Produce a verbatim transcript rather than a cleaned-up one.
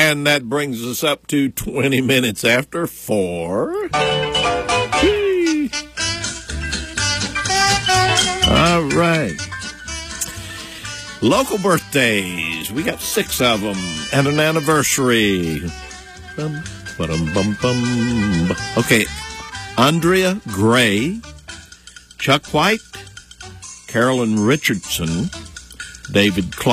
And that brings us up to twenty minutes after four. Whee! All right. Local birthdays. We got six of them and an anniversary. Bum, ba-dum, bum, bum. Okay. Andrea Gray, Chuck White, Carolyn Richardson, David Clark.